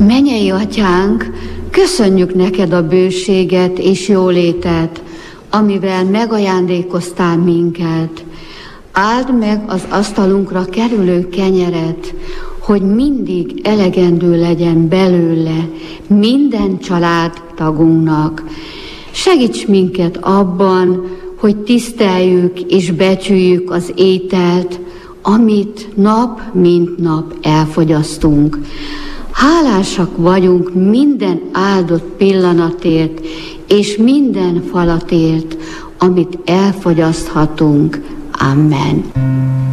Mennyei Atyánk, köszönjük neked a bőséget és jólétet, amivel megajándékoztál minket. Áld meg az asztalunkra kerülő kenyeret, hogy mindig elegendő legyen belőle minden családtagunknak. Segíts minket abban, hogy tiszteljük és becsüljük az ételt, amit nap mint nap elfogyasztunk. Hálásak vagyunk minden áldott pillanatért és minden falatért, amit elfogyaszthatunk. Amen.